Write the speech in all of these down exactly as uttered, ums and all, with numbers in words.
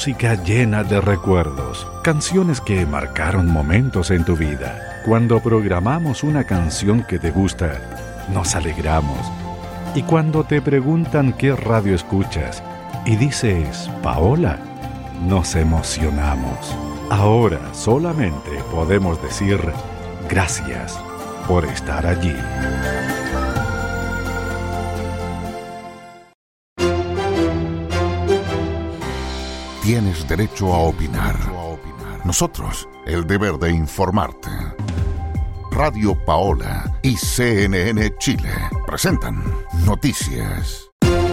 música llena de recuerdos, canciones que marcaron momentos en tu vida. Cuando programamos una canción que te gusta, nos alegramos. Y cuando te preguntan qué radio escuchas y dices Paola, nos emocionamos. Ahora solamente podemos decir gracias por estar allí. Tienes derecho a opinar. Nosotros, el deber de informarte. Radio Paola y C N N Chile presentan Noticias.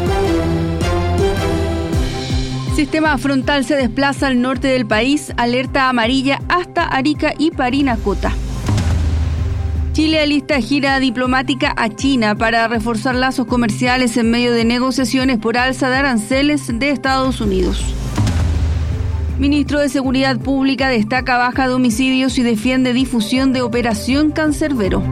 Sistema frontal se desplaza al norte del país, alerta amarilla hasta Arica y Parinacota. Chile alista gira diplomática a China para reforzar lazos comerciales en medio de negociaciones por alza de aranceles de Estados Unidos. Ministro de Seguridad Pública destaca baja de homicidios y defiende difusión de Operación Cancerbero.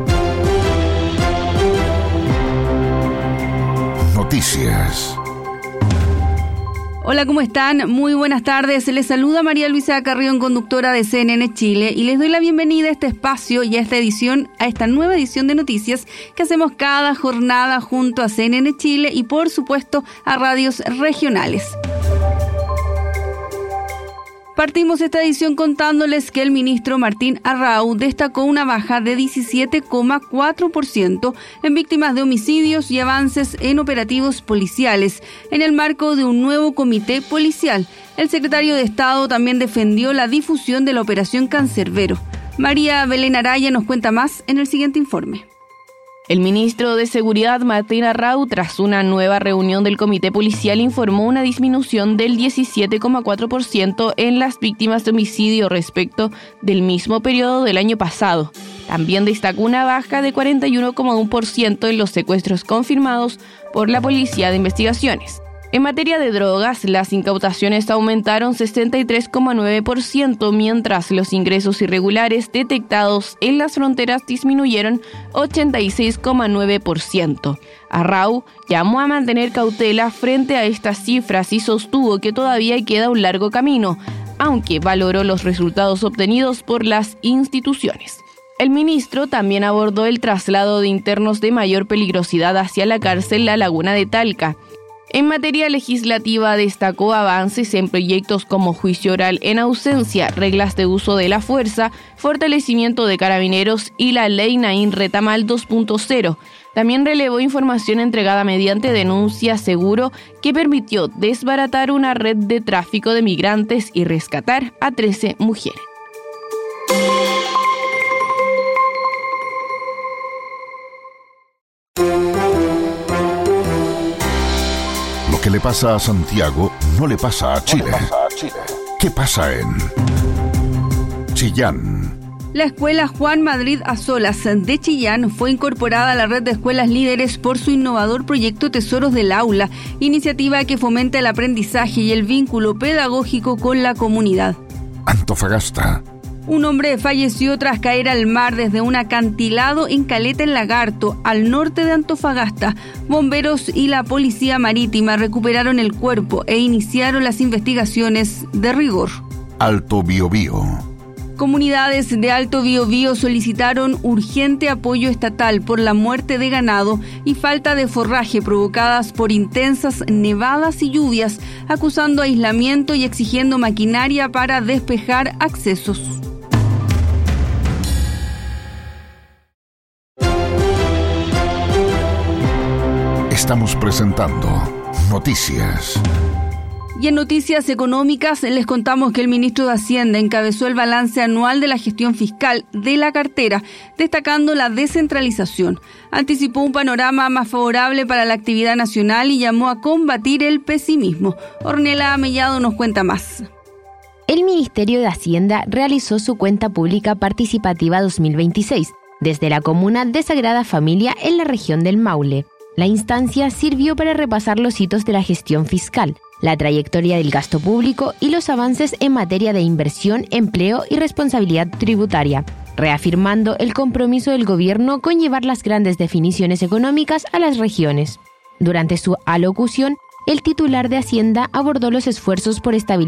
Noticias. Hola, ¿cómo están? Muy buenas tardes. Les saluda María Luisa Carrión, conductora de C N N Chile, y les doy la bienvenida a este espacio y a esta edición, a esta nueva edición de noticias que hacemos cada jornada junto a C N N Chile y, por supuesto, a radios regionales. Partimos esta edición contándoles que el ministro Martín Arrau destacó una baja de diecisiete coma cuatro por ciento en víctimas de homicidios y avances en operativos policiales en el marco de un nuevo comité policial. El secretario de Estado también defendió la difusión de la Operación Cancerbero. María Belén Araya nos cuenta más en el siguiente informe. El ministro de Seguridad, Martín Arrau, tras una nueva reunión del Comité Policial, informó una disminución del diecisiete coma cuatro por ciento en las víctimas de homicidio respecto del mismo periodo del año pasado. También destacó una baja de cuarenta y uno coma uno por ciento en los secuestros confirmados por la Policía de Investigaciones. En materia de drogas, las incautaciones aumentaron sesenta y tres coma nueve por ciento, mientras los ingresos irregulares detectados en las fronteras disminuyeron ochenta y seis coma nueve por ciento. Arrau llamó a mantener cautela frente a estas cifras y sostuvo que todavía queda un largo camino, aunque valoró los resultados obtenidos por las instituciones. El ministro también abordó el traslado de internos de mayor peligrosidad hacia la cárcel La Laguna de Talca. En materia legislativa destacó avances en proyectos como juicio oral en ausencia, reglas de uso de la fuerza, fortalecimiento de carabineros y la ley Naín Retamal dos punto cero. También relevó información entregada mediante denuncia seguro que permitió desbaratar una red de tráfico de migrantes y rescatar a trece mujeres. Lo que le pasa a Santiago no le pasa a Chile. ¿Qué pasa en Chillán? La escuela Juan Madrid Azolas de Chillán fue incorporada a la red de escuelas líderes por su innovador proyecto Tesoros del Aula, iniciativa que fomenta el aprendizaje y el vínculo pedagógico con la comunidad. Antofagasta. Un hombre falleció tras caer al mar desde un acantilado en Caleta el Lagarto, al norte de Antofagasta. Bomberos y la Policía Marítima recuperaron el cuerpo e iniciaron las investigaciones de rigor. Alto Biobío. Comunidades de Alto Biobío solicitaron urgente apoyo estatal por la muerte de ganado y falta de forraje provocadas por intensas nevadas y lluvias, acusando aislamiento y exigiendo maquinaria para despejar accesos. Estamos presentando Noticias. Y en noticias económicas les contamos que el ministro de Hacienda encabezó el balance anual de la gestión fiscal de la cartera, destacando la descentralización. Anticipó un panorama más favorable para la actividad nacional y llamó a combatir el pesimismo. Ornella Mellado nos cuenta más. El Ministerio de Hacienda realizó su cuenta pública participativa dos mil veintiséis desde la comuna de Sagrada Familia en la región del Maule. La instancia sirvió para repasar los hitos de la gestión fiscal, la trayectoria del gasto público y los avances en materia de inversión, empleo y responsabilidad tributaria, reafirmando el compromiso del gobierno con llevar las grandes definiciones económicas a las regiones. Durante su alocución, el titular de Hacienda abordó los esfuerzos por estabilizar